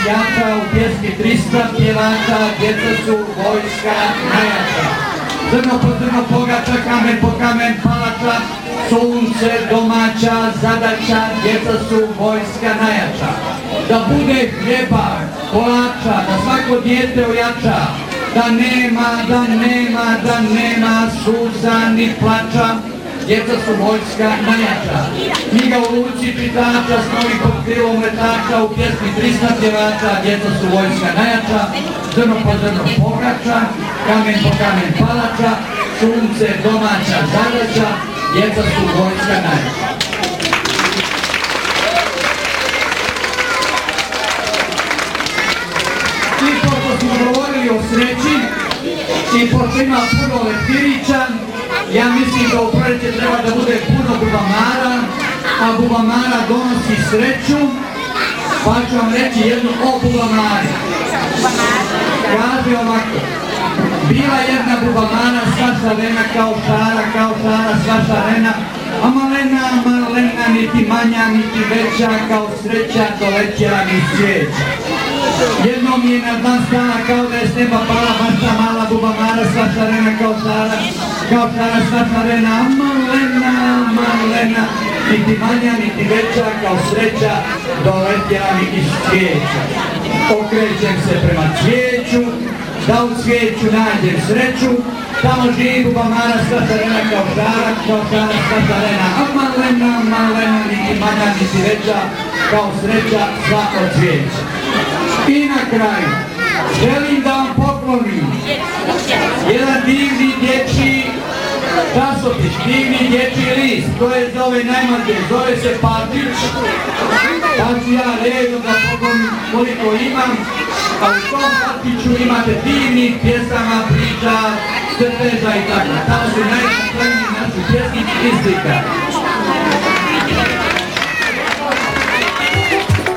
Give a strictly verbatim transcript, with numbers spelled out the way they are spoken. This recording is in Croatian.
jača, u pjesmi tristo pjevača, djeca su vojska najjača. Zrno po zrno pogača, kamen po kamen palača, sunce domaća zadaća, djeca su vojska najjača. Da bude hljeba, kolača, da svako dijete ojača, da nema, da nema, da nema suza ni plača, djeca su vojska najjača. Knjiga u ruci čitača, snovi pod krilom letača, u pjesmi tristo pjevača, djeca su vojska najjača. Zrno po zrno pogača, kamen po kamen palača, sunce domaća zadaća, djeca su vojska najjača. I pošto smo govorili o sreći, i pošto ima puno leptirića, ja mislim da u proljeće treba da bude puno bubamara, a bubamara donosi sreću, pa ću vam reći jednu o bubamari. Kaže ovako, bila jedna bubamara, sva šarena kao šara, kao šara, sva šarena, a malena, malena, niti manja, niti veća, kao sreća dolećela mi svijeća. Jednom je na dan stala kao da je s neba pala bašta mala bubamara, sva šarena kao šara, kao šara, sva šarena, a malena, malena, niti manja, niti veća, kao sreća doletjela mi iz cvijeća. Okrećem se prema cvijeću, da u cvijeću nađem sreću, tamo živi bubamara, sva šarena kao šara, kao šara, sva šarena, a malena, malena, niti manja, niti veća, kao sreća sva od cvijeća. I na kraju, želim da vam poklonim jedan divni dječji časopis, divni dječji list, to je za ove najmlađe, zove se Patić, pa ću ja redom da poklonim koliko imam, a u tom Patiću imate divnih pjesama, priča, crteža i tako, tamo su najpokleniji naši pjesnici i slika.